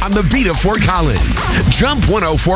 on the beat of Fort Collins. Jump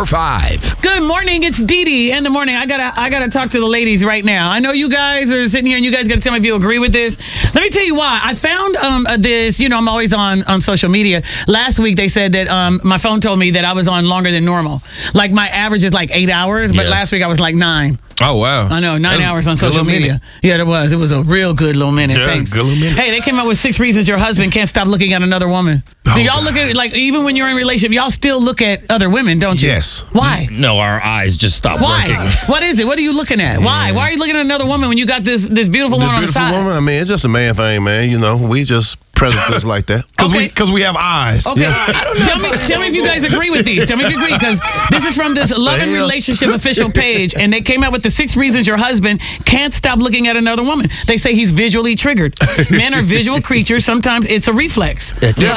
104.5. Good morning. It's Dee Dee in the morning. I gotta talk to the ladies right now. I know you guys are sitting here and you guys gotta tell me if you agree with this. Let me tell you why. I found this. You know, I'm always on social media. Last week they said that my phone told me that I was on longer than normal. Like my average is like 8 hours, but last week I was like 9. Oh, wow. I know, 9 hours on social media. Yeah, it was. It was a real good little minute. Yeah, Thanks. good little minute. Hey, they came out with 6 reasons your husband can't stop looking at another woman. Do y'all look at it, like, even when you're in a relationship, y'all still look at other women, don't you? Yes. Why? No, our eyes just stop Why? working. What is it? What are you looking at? Why? Why are you looking at another woman when you got this beautiful woman on the side? Woman, I mean, it's just a man thing, man. You know, we just predators like that. Because we have eyes. Okay, tell me if you guys agree with these. Tell me if you agree, because this is from this Love and Relationship official page, and they came out with the 6 reasons your husband can't stop looking at another woman. They say he's visually triggered. Men are visual creatures. Sometimes it's a reflex.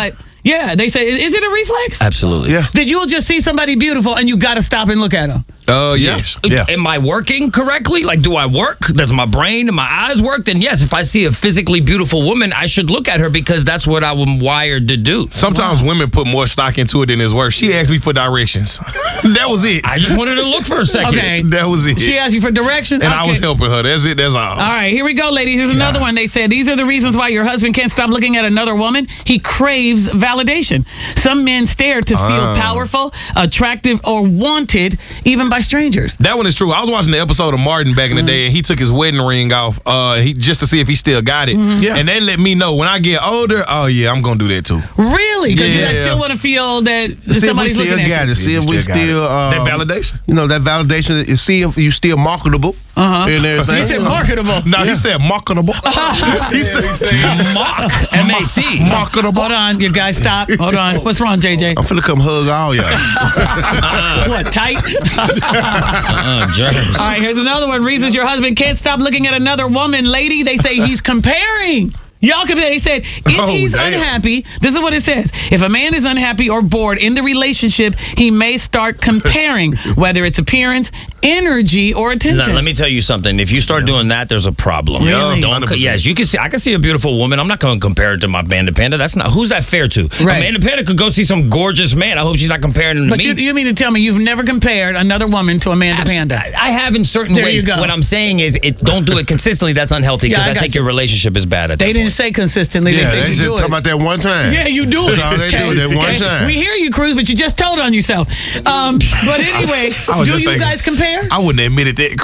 Yeah, they say, is it a reflex? Absolutely. Yeah. That you'll just see somebody beautiful and you got to stop and look at them. Yes. Yeah. Am I working correctly? Like, do I work? Does my brain and my eyes work? Then yes, if I see a physically beautiful woman, I should look at her because that's what I'm wired to do. Sometimes women put more stock into it than it's worth. She asked me for directions. That was it. I just wanted to look for a second. Okay. That was it. She asked you for directions? And I was helping her. That's it. That's all. All right, here we go, ladies. Here's another one. They said, these are the reasons why your husband can't stop looking at another woman. He craves validation. Some men stare to feel powerful, attractive, or wanted, even by strangers. That one is true. I was watching the episode of Martin back in the day, and he took his wedding ring off just to see if he still got it. Yeah. And they let me know when I get older, oh, yeah, I'm going to do that too. Really? Because you guys Yeah. still want to feel that See if we somebody's still looking got at you. it. See if we still... That validation? You know, that validation is see if you still marketable and everything. He said marketable. No, he said marketable. He said Mock. M-A-C. marketable. Hold on, you guys, stop. Hold on. What's wrong, JJ? I'm finna come hug all y'all. What, tight? Germs. All right, here's another one. Reasons your husband can't stop looking at another woman. Lady, they say he's comparing. Y'all could. They said if he's unhappy, this is what it says. If a man is unhappy or bored in the relationship, he may start comparing, whether it's appearance, energy, or attention. Now, let me tell you something. If you start doing that, there's a problem. Really? Yes, you can see. I can see a beautiful woman. I'm not going to compare it to my Vanda Panda. That's not. Who's that fair to? Right. Amanda Panda could go see some gorgeous man. I hope she's not comparing him to But me. you mean to tell me you've never compared another woman to Amanda Panda? I have in certain There ways. you go. What I'm saying is, don't do it consistently. That's unhealthy because Yeah, I I got think you. your relationship is bad at that They didn't point. say consistently. Yeah, they said they you just do talking it. about that one time. Yeah, you do it. That's all they do, that one time. We hear you, Cruz, but you just told on yourself. But anyway, I was do just you thinking. guys compare? I wouldn't have admitted that.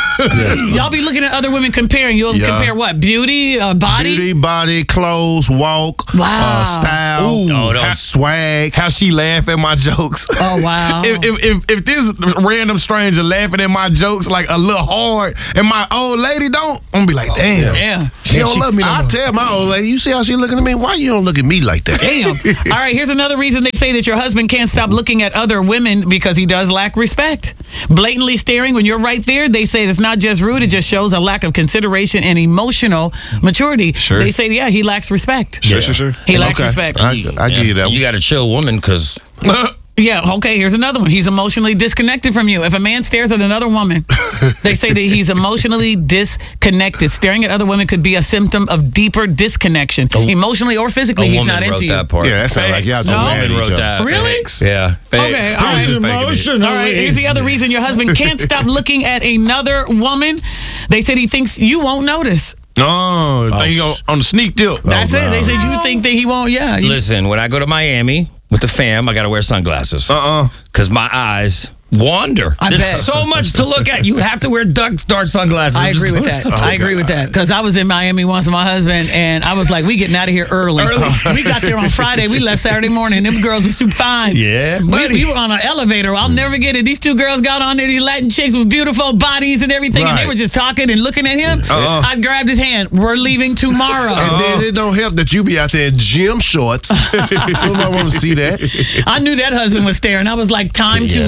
Y'all be looking at other women comparing. You'll compare what? Beauty, body? Beauty, body, clothes, walk, Wow. style, Ooh. swag. How she laugh at my jokes. Oh, wow. If this random stranger laughing at my jokes like a little hard and my old lady don't, I'm gonna be like, damn. Yeah. She don't love me no I more. tell my old lady, you see how she looking at me? Why you don't look at me like that? Damn. All right, here's another reason they say that your husband can't stop looking at other women because he does lack respect. Blatantly staring when you're right there, they say it's not just rude, it just shows a lack of consideration and emotional maturity. Sure. They say, yeah, he lacks respect. Sure. He lacks Okay. respect. I give you that You one. got a chill woman because Yeah, okay, here's another one. He's emotionally disconnected from you. If a man stares at another woman, they say that he's emotionally disconnected. Staring at other women could be a symptom of deeper disconnection. Emotionally or physically, a he's woman not wrote into you. that part. Yeah, that sounds like y'all No. don't mad at Woman each wrote other. that. Really? Yeah. Okay, all I was right. just thinking it. All right, here's the other reason your husband can't stop looking at another woman. They said he thinks you won't notice. No, think on the sneak dip. That's it. They said you think that he won't. Yeah. Listen, when I go to Miami with the fam, I got to wear sunglasses. Because my eyes wander. I There's bet. so much to look at. You have to wear dark sunglasses. I agree with that. I agree with that. Because I was in Miami once with my husband, and I was like, we getting out of here early. We got there on Friday. We left Saturday morning. Them girls were super fine. Yeah, We were on an elevator. I'll never get it. These 2 girls got on there, these Latin chicks with beautiful bodies and everything, and they Right. were just talking and looking at him. I grabbed his hand. We're leaving tomorrow. And then it don't help that you be out there in gym shorts. Nobody want to see that. I knew that husband was staring. I was like, time to go.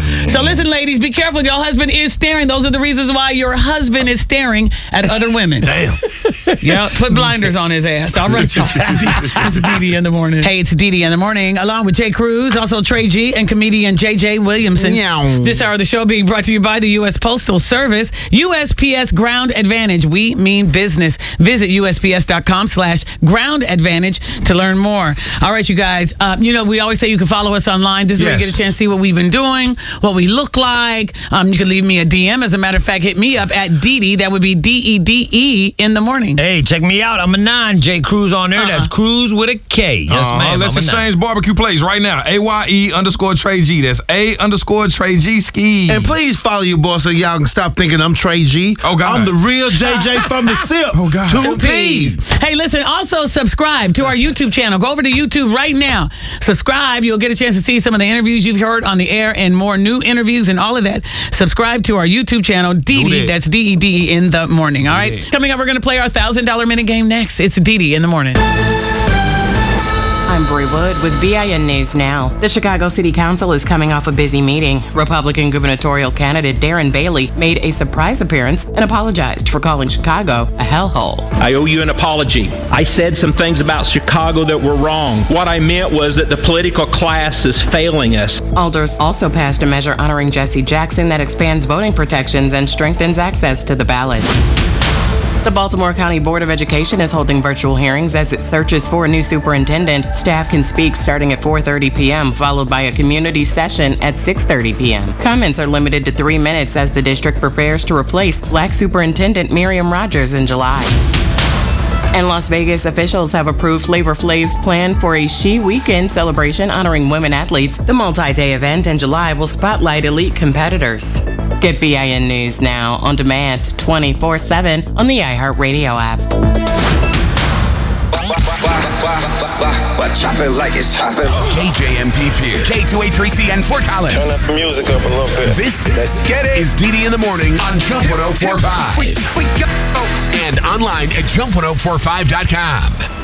So listen, ladies, be careful. Your husband is staring. Those are the reasons why your husband is staring at other women. Damn. Yeah, put blinders on his ass. All right, y'all. It's Didi in the morning. Hey, it's Didi in the morning, along with Jay Cruz, also Trey G, and comedian JJ Williamson. Meow. This hour of the show being brought to you by the U.S. Postal Service. USPS Ground Advantage. We mean business. Visit USPS.com/Ground Advantage to learn more. All right, you guys. We always say you can follow us online. This is where you get a chance to see what we've been doing, what we look like. You can leave me a DM. As a matter of fact, hit me up at Didi. That would be DEDE in the morning. Hey, check me out. I'm a 9, Jay Cruz on there. That's Cruz with a K. Yes, ma'am. Let's I'm a exchange barbecue plates right now. AYE_Trey G. That's A_Trey G ski. And please follow your boy so y'all can stop thinking I'm Trey G. Oh, God. I'm the real JJ from the SIP. Oh, God. 2 P's. Hey, listen, also subscribe to our YouTube channel. Go over to YouTube right now. Subscribe. You'll get a chance to see some of the interviews you've heard on the air and more new interviews and all of that. Subscribe to our YouTube channel, Didi. That's DED in the morning. All right? Coming up, we're going to play our $1,000 minute game next. It's Didi in the morning. I'm Bree Wood with BIN News Now. The Chicago City Council is coming off a busy meeting. Republican gubernatorial candidate Darren Bailey made a surprise appearance and apologized for calling Chicago a hellhole. I owe you an apology. I said some things about Chicago that were wrong. What I meant was that the political class is failing us. Alders also passed a measure honoring Jesse Jackson that expands voting protections and strengthens access to the ballot. The Baltimore County Board of Education is holding virtual hearings as it searches for a new superintendent. Staff can speak starting at 4:30 p.m., followed by a community session at 6:30 p.m. Comments are limited to 3 minutes as the district prepares to replace Black Superintendent Miriam Rogers in July. And Las Vegas officials have approved Flavor Flav's plan for a She Weekend celebration honoring women athletes. The multi-day event in July will spotlight elite competitors. Get BIN News now on demand 24/7 on the iHeartRadio app. Chop it like it's hopping. KJMP Pierce, K283CN Fort Collins. Turn that music up a little bit. This Let's get it. is Didi in the morning on Jump 1045. And online at Jump1045.com.